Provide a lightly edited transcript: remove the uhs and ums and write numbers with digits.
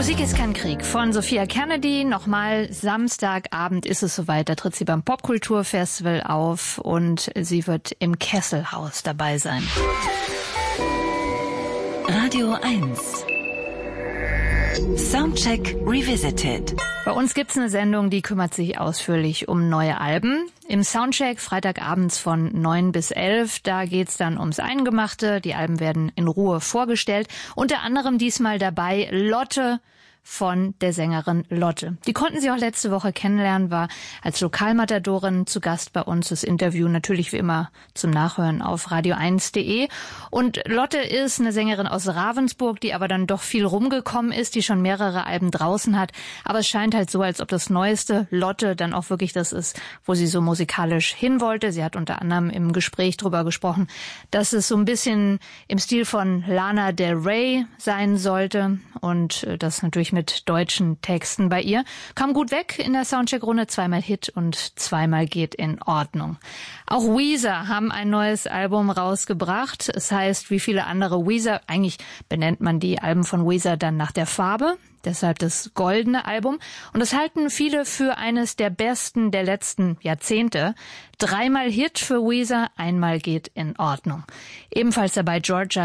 Musik ist kein Krieg von Sophia Kennedy. Nochmal, Samstagabend ist es soweit. Da tritt sie beim Popkulturfestival auf und sie wird im Kesselhaus dabei sein. Radio 1 Soundcheck Revisited. Bei uns gibt's eine Sendung, die kümmert sich ausführlich um neue Alben. Im Soundcheck freitagabends von 9 bis 11, da geht's dann ums Eingemachte. Die Alben werden in Ruhe vorgestellt. Unter anderem diesmal dabei Lotte von der Sängerin Lotte. Die konnten Sie auch letzte Woche kennenlernen, war als Lokalmatadorin zu Gast bei uns. Das Interview natürlich wie immer zum Nachhören auf radio1.de. Und Lotte ist eine Sängerin aus Ravensburg, die aber dann doch viel rumgekommen ist, die schon mehrere Alben draußen hat. Aber es scheint halt so, als ob das neueste Lotte dann auch wirklich das ist, wo sie so musikalisch hin wollte. Sie hat unter anderem im Gespräch drüber gesprochen, dass es so ein bisschen im Stil von Lana Del Rey sein sollte und das natürlich mit deutschen Texten bei ihr. Kam gut weg in der Soundcheck-Runde, zweimal Hit und zweimal geht in Ordnung. Auch Weezer haben ein neues Album rausgebracht. Es heißt, wie viele andere Weezer, eigentlich benennt man die Alben von Weezer dann nach der Farbe, deshalb das goldene Album. Und das halten viele für eines der besten der letzten Jahrzehnte. Dreimal Hit für Weezer, einmal geht in Ordnung. Ebenfalls dabei Georgia